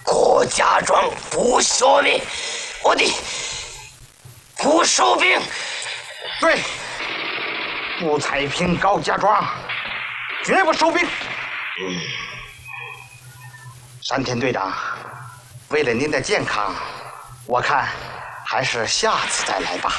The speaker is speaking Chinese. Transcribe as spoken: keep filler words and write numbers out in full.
郭家庄不消灭，我的不收兵。 对，不踩平高家庄，绝不收兵。嗯，山田队长，为了您的健康，我看还是下次再来吧。